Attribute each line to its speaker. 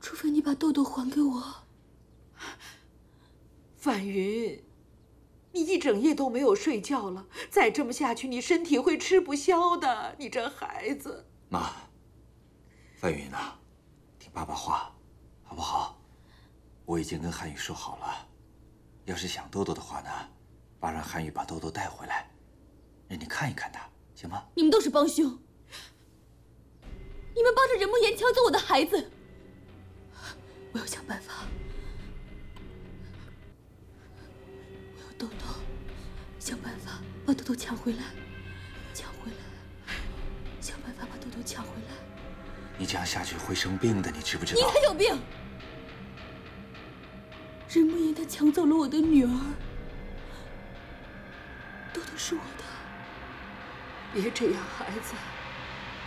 Speaker 1: 除非你把豆豆还给我。
Speaker 2: 范云，你一整夜都没有睡觉了，再这么下去，你身体会吃不消的。你这孩子。
Speaker 3: 妈，范云呐，听爸爸话，好不好？我已经跟韩宇说好了，要是想豆豆的话呢，爸让韩宇把豆豆带回来，让你看一看他，行吗？
Speaker 1: 你们都是帮凶，你们帮着任慕言抢走我的孩子。我要想办法，我要豆豆，想办法把豆豆抢回来，抢回来，想办法把豆豆抢回来。
Speaker 3: 你这样下去会生病的，你知不知道？
Speaker 1: 你才有病！任慕言他抢走了我的女儿，豆豆是我的。
Speaker 2: 别这样，孩子。